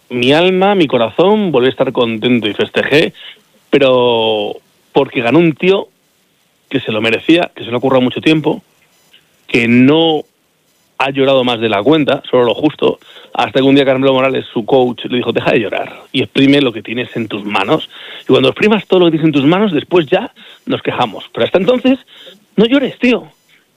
mi alma, mi corazón, volví a estar contento y festejé, pero porque ganó un tío que se lo merecía, que se lo ha currado mucho tiempo, que no ha llorado más de la cuenta, solo lo justo, hasta que un día Carmelo Morales, su coach, le dijo, deja de llorar y exprime lo que tienes en tus manos. Y cuando exprimas todo lo que tienes en tus manos, después ya nos quejamos. Pero hasta entonces, no llores, tío.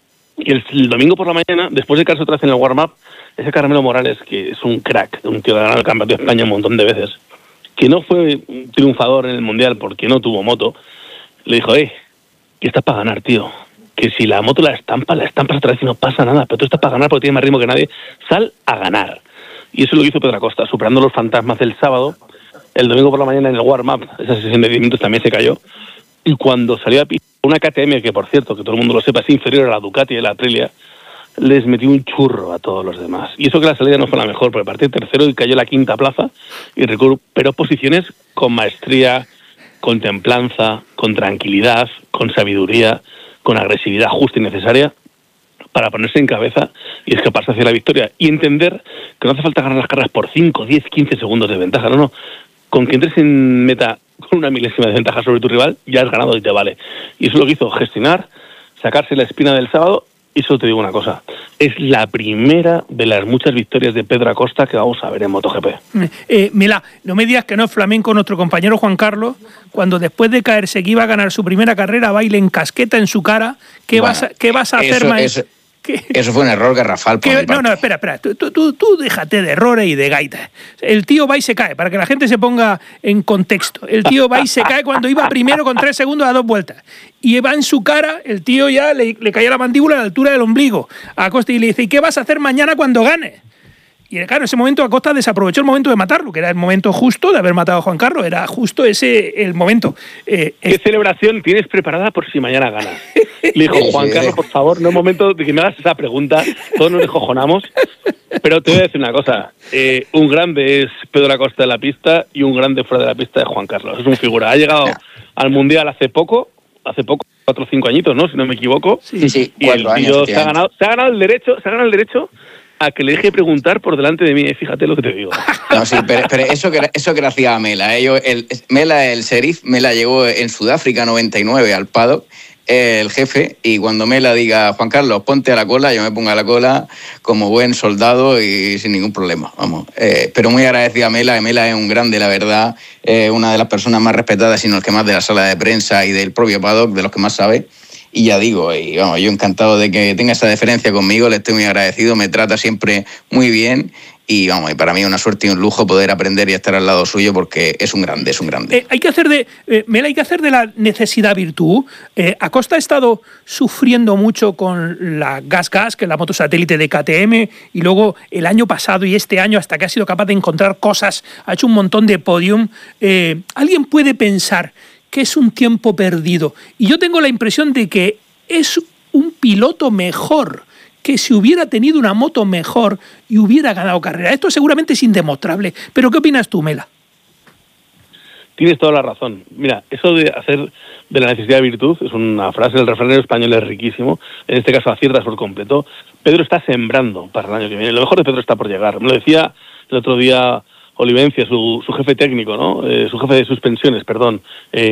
Y el domingo por la mañana, después de caerse otra vez en el warm-up, ese Carmelo Morales, que es un crack, un tío que ha ganado el Campeonato de España un montón de veces, que no fue un triunfador en el Mundial porque no tuvo moto, le dijo, que estás para ganar, tío. Que si la moto la estampas otra vez y no pasa nada, pero tú estás para ganar porque tienes más ritmo que nadie, sal a ganar. Y eso es lo que hizo Pedro Acosta, superando los fantasmas del sábado. El domingo por la mañana en el warm-up, esa sesión de 10 minutos también se cayó. Y cuando salió a pista, una KTM, que por cierto, que todo el mundo lo sepa, es inferior a la Ducati y a la Aprilia, les metió un churro a todos los demás. Y eso que la salida no fue la mejor, porque partió tercero y cayó a la quinta plaza y recuperó posiciones con maestría, con templanza, con tranquilidad, con sabiduría, con agresividad justa y necesaria para ponerse en cabeza y escaparse hacia la victoria. Y entender que no hace falta ganar las carreras por 5, 10, 15 segundos de ventaja. No. Con que entres en meta con una milésima de ventaja sobre tu rival, ya has ganado y te vale. Y eso es lo que hizo, gestionar, sacarse la espina del sábado. Y eso te digo una cosa, es la primera de las muchas victorias de Pedro Acosta que vamos a ver en MotoGP. Mila, no me digas que no es flamenco nuestro compañero Juan Carlos, cuando después de caerse que iba a ganar su primera carrera, baile en casqueta en su cara. ¿Qué vas a hacer, maestro? Eso fue un error garrafal por mi parte. No, espera. Tú déjate de errores y de gaitas. El tío va y se cae, para que la gente se ponga en contexto. El tío va y se cae cuando iba primero con 3 segundos a 2 vueltas. Y va en su cara, el tío ya le caía la mandíbula a la altura del ombligo a Acosta y le dice, ¿y qué vas a hacer mañana cuando ganes? Y claro, en ese momento Acosta desaprovechó el momento de matarlo, que era el momento justo de haber matado a Juan Carlos, era justo ese el momento. ¿Qué celebración tienes preparada por si mañana ganas? Le dijo, Juan Carlos, por favor, no es momento de que me hagas esa pregunta, todos nos descojonamos, pero te voy a decir una cosa, un grande es Pedro Acosta en la pista y un grande fuera de la pista es Juan Carlos, es un figura, ha llegado al Mundial hace poco, 4 o 5 añitos, ¿no? Si no me equivoco. Sí, y el tío se ha ganado el derecho a que le deje preguntar por delante de mí, fíjate lo que te digo. No, sí, pero eso gracias a Mela. Mela, el sheriff, Mela llegó en Sudáfrica 99 al paddock, el jefe, y cuando Mela diga, Juan Carlos, ponte a la cola, yo me pongo a la cola como buen soldado y sin ningún problema, vamos. Pero muy agradecida a Mela, Mela es un grande, la verdad, una de las personas más respetadas, sino el que más de la sala de prensa y del propio paddock, de los que más sabe. Y ya digo, yo encantado de que tenga esa deferencia conmigo, le estoy muy agradecido, me trata siempre muy bien y para mí es una suerte y un lujo poder aprender y estar al lado suyo porque es un grande. Hay que hacer de la necesidad virtud. Acosta ha estado sufriendo mucho con la Gas, que es la moto satélite de KTM, y luego el año pasado y este año hasta que ha sido capaz de encontrar cosas, ha hecho un montón de podium. ¿Alguien puede pensar que es un tiempo perdido? Y yo tengo la impresión de que es un piloto mejor, que si hubiera tenido una moto mejor y hubiera ganado carrera. Esto seguramente es indemostrable. ¿Pero qué opinas tú, Mela? Tienes toda la razón. Mira, eso de hacer de la necesidad virtud es una frase del refranero español, es riquísimo. En este caso aciertas por completo. Pedro está sembrando para el año que viene. Lo mejor de Pedro está por llegar. Me lo decía el otro día Olivencia, su jefe técnico, ¿no? Su jefe de suspensiones, perdón,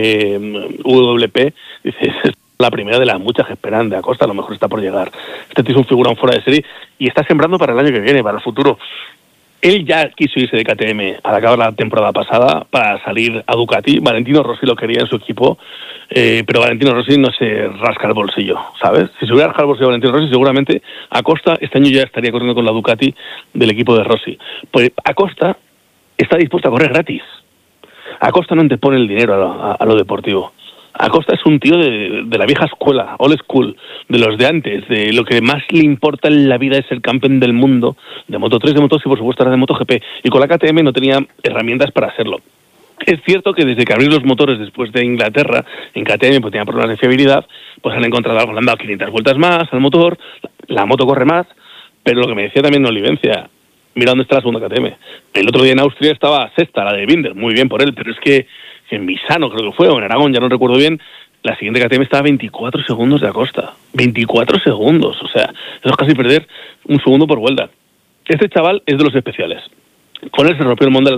WP, dice, es la primera de las muchas que esperan de Acosta, a lo mejor está por llegar. Este tío es un figurón fuera de serie y está sembrando para el año que viene, para el futuro. Él ya quiso irse de KTM al acabar la temporada pasada para salir a Ducati. Valentino Rossi lo quería en su equipo, pero Valentino Rossi no se rasca el bolsillo, ¿sabes? Si se hubiera rascado el bolsillo de Valentino Rossi, seguramente Acosta este año ya estaría corriendo con la Ducati del equipo de Rossi. Pues Acosta está dispuesto a correr gratis. Acosta no te pone el dinero a lo deportivo. Acosta es un tío de la vieja escuela, old school, de los de antes, de lo que más le importa en la vida es ser campeón del mundo, de Moto3, de Moto2 y por supuesto ahora de MotoGP. Y con la KTM no tenía herramientas para hacerlo. Es cierto que desde que abrieron los motores después de Inglaterra, en KTM pues tenía problemas de fiabilidad, pues han encontrado algo, le han dado 500 vueltas más al motor, la moto corre más, pero lo que me decía también Olivencia, mira dónde está la segunda KTM. El otro día en Austria estaba sexta, la de Binder, muy bien por él, pero es que en Misano creo que fue, o en Aragón, ya no recuerdo bien, la siguiente KTM estaba a 24 segundos de Acosta. 24 segundos, o sea, eso es casi perder un segundo por vuelta. Este chaval es de los especiales. Con él se rompió el mundo